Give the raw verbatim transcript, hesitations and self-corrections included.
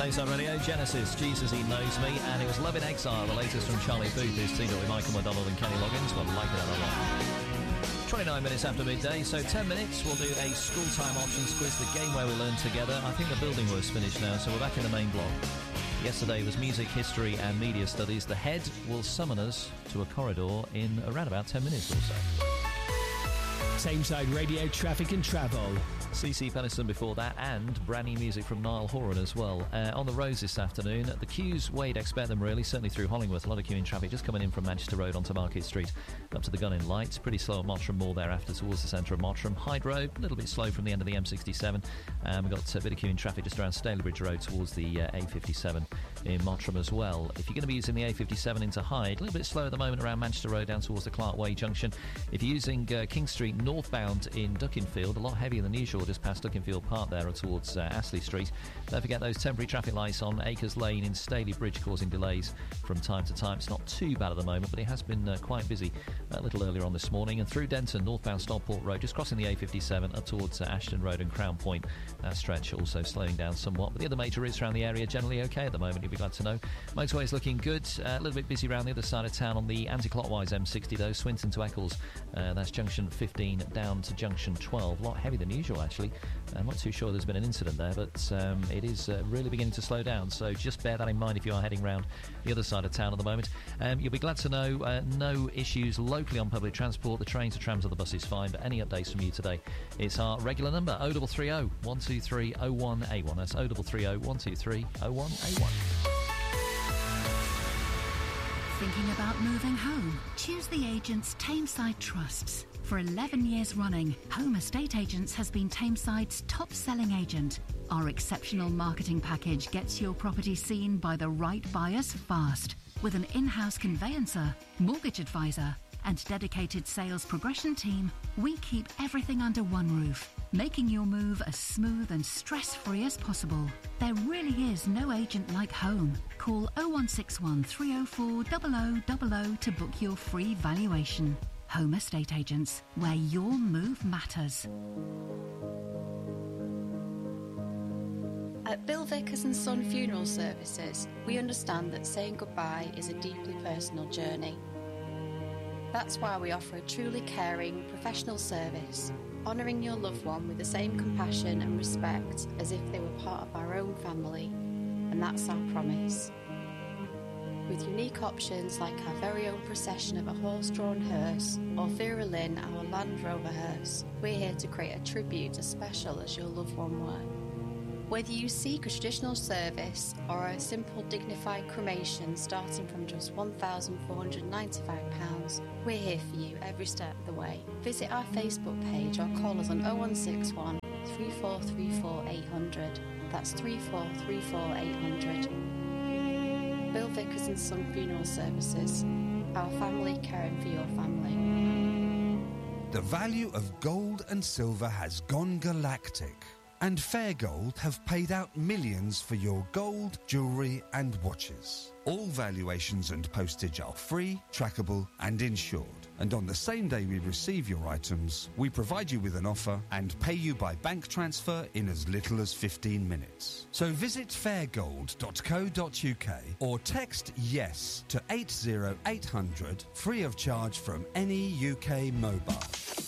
Tameside Radio, Genesis, Jesus He Knows Me, and it was Love in Exile, the latest from Charlie Puth, who's teamed up with Michael McDonald and Kenny Loggins. Well, like it a lot. twenty-nine minutes after midday, so ten minutes, we'll do a school-time options quiz, the game where we learn together. I think the building work's finished now, so we're back in the main block. Yesterday was music, history and media studies. The head will summon us to a corridor in around about ten minutes or so. Tameside Radio Traffic and Travel. C C Penniston before that, and brand new music from Niall Horan as well. Uh, on the roads this afternoon, the queues, Wade, expect them really, certainly through Hollingworth. A lot of queuing traffic just coming in from Manchester Road onto Market Street up to the Gunning Lights. Pretty slow at Mottram Moor thereafter towards the centre of Mottram. Hyde Road, a little bit slow from the end of the M sixty-seven. Um, we've got a bit of queuing traffic just around Stalybridge Road towards the uh, A fifty-seven in Mottram as well. If you're going to be using the A fifty-seven into Hyde, a little bit slow at the moment around Manchester Road down towards the Clark Way Junction. If you're using uh, King Street northbound in Duckinfield, a lot heavier than usual just past Duckinfield Park there or towards uh, Astley Street. Don't forget those temporary traffic lights on Acres Lane in Stalybridge causing delays from time to time. It's not too bad at the moment, but it has been uh, quite busy a little earlier on this morning. And through Denton, northbound Stockport Road, just crossing the A fifty-seven up towards uh, Ashton Road and Crown Point. That stretch also slowing down somewhat, but the other major routes around the area generally okay at the moment, you'll be glad to know. Motorway's looking good, uh, a little bit busy around the other side of town on the anti-clockwise M sixty though, Swinton to Eccles. Uh, that's junction fifteen down to junction twelve. A lot heavier than usual actually. I'm not too sure there's been an incident there, but um, it is uh, really beginning to slow down, so just bear that in mind if you are heading round the other side of town at the moment. Um, you'll be glad to know uh, no issues locally on public transport. The trains, the trams or the buses fine, but any updates from you today, it's our regular number oh three three oh, one two three, oh one eight one. That's oh three three oh, one two three, oh one eight one. Thinking about moving home? Choose the agents Tameside trusts. For eleven years running, Home Estate Agents has been Tameside's top-selling agent. Our exceptional marketing package gets your property seen by the right buyers fast. With an in-house conveyancer, mortgage advisor, and dedicated sales progression team, we keep everything under one roof, making your move as smooth and stress-free as possible. There really is no agent like home. Call oh one six one, three oh four, oh oh oh oh to book your free valuation. Home Estate Agents, where your move matters. At Bill Vickers and Son Funeral Services, we understand that saying goodbye is a deeply personal journey. That's why we offer a truly caring, professional service, honouring your loved one with the same compassion and respect as if they were part of our own family. And that's our promise. With unique options like our very own procession of a horse-drawn hearse or Vera Lynn, our Land Rover hearse, we're here to create a tribute as special as your loved one were. Whether you seek a traditional service or a simple dignified cremation starting from just one thousand four hundred ninety-five pounds, we're here for you every step of the way. Visit our Facebook page or call us on oh one six one, three four three four, eight hundred. That's three four three four, eight hundred. Bill Vickers and Son Funeral Services. Our family caring for your family. The value of gold and silver has gone galactic, and Fair Gold have paid out millions for your gold, jewellery and watches. All valuations and postage are free, trackable and insured. And on the same day we receive your items, we provide you with an offer and pay you by bank transfer in as little as fifteen minutes. So visit fairgold dot co dot uk or text YES to eight oh eight hundred free of charge from any U K mobile.